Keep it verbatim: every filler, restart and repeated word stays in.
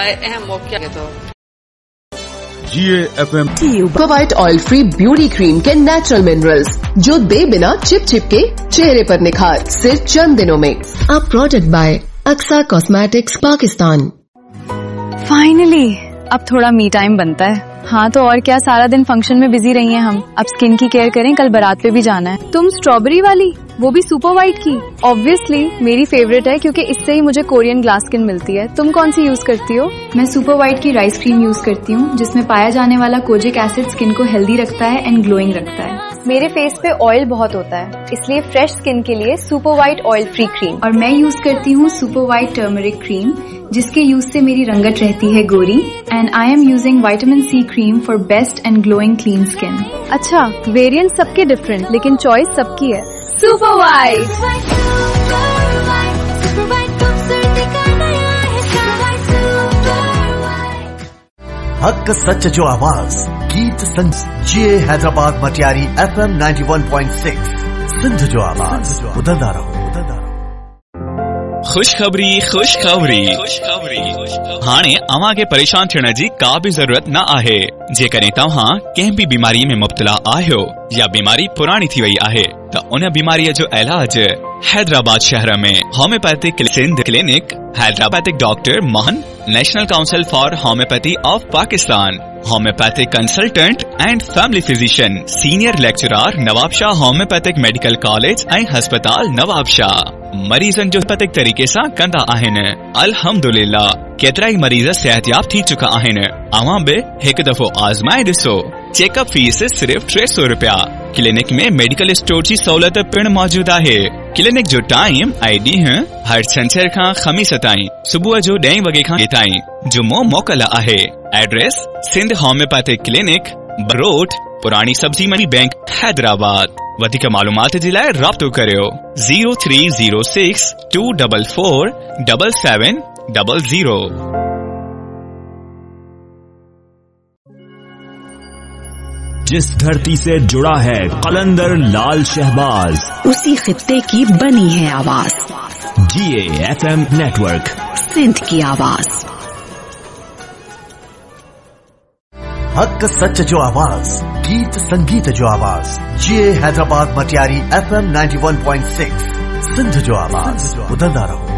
अहम मौके तो जीए FM सुपरवाइट oil free beauty cream के नेचुरल मिनरल्स जो दे बिना चिप चिप के चेहरे पर निखार सिर्फ चंद दिनों में। अब product bye Aqsa cosmetics Pakistan. Finally अब थोड़ा मी टाइम बनता है। हाँ तो और क्या, सारा दिन फंक्शन में बिजी रही हैं हम। अब स्किन की केयर करें, कल बारात पे भी जाना है। तुम स्ट्रॉबेरी वाली, वो भी सुपर वाइट की। ऑब्वियसली मेरी फेवरेट है क्योंकि इससे ही मुझे कोरियन ग्लास स्किन मिलती है। तुम कौन सी यूज करती हो? मैं सुपर वाइट की राइस क्रीम यूज करती हूँ जिसमें पाया जाने वाला कोजिक एसिड स्किन को हेल्दी रखता है एंड ग्लोइंग रखता है। मेरे फेस पे ऑयल बहुत होता है, इसलिए फ्रेश स्किन के लिए super white oil free cream. और मैं यूज करती हूँ सुपर वाइट टर्मरिक क्रीम जिसके यूज से मेरी रंगत रहती है गोरी। And I am using vitamin C cream for best and glowing clean skin. अच्छा, वेरिएंट सबके डिफरेंट लेकिन चॉइस सबकी है। Super white. हक सच जो आवाज गीत संग जीए Hyderabad Matiari F M ninety one point six Sindh जो आवाज उदंदा रहो उदंदा रहो। खुशखबरी खुशखबरी हाणे अवां खे परेशान थियण जी का भी जरूरत न आहे। जेकॾहिं तव्हां कंहिं भी बीमारी में मुब्तला आहियो या बीमारी पुरानी थी वई आहे त उन बीमारीअ जो इलाज हैदराबाद शहर में homeopathic Sindh clinic, हैदराबादिक doctor Mohan, national council for homeopathy of Pakistan, homeopathic consultant and family physician, senior lecturer Nawab Shah homeopathic medical college ऐं हस्पताल नवाब शाह। मरीजन जो पैथिक तरीके सां कंदा आहिनि। अल्हम्दुलिल्लाह केतिरा ई मरीज सेहतयाब थी चुका आहिनि। अवां बि हिकु दफ़ो आज़माए ॾिसो। चेकअप फीस सिर्फ टे सौ रुपया। क्लिनिक में मेडिकल स्टोर जी सहूलियत पिण मौजूद आहे। क्लिनिक जो टाइम ऐं ॾींहुं हर छंछर खां ख़मीस ताईं सुबुह जो ॾहें वॻे खां ताईं। जुमो मोकल आहे। Address Sindh homeopathic clinic, burrowed, पुरानी सब्जी मंडी बैंक, हैदराबाद। वधिक मालूमात जे लाइ राब्तो करियो zero three zero six to double four double seven double zero. जिस धरती से जुड़ा है कलंदर लाल शहबाज, उसी खित्ते की बनी है आवाज। जीए एफएम नेटवर्क, सिंध की आवाज। हक सच जो आवाज गीत संगीत जो आवाज जीए Hyderabad Matiari F M ninety one point six Sindh जो आवाज उदंदा रहो।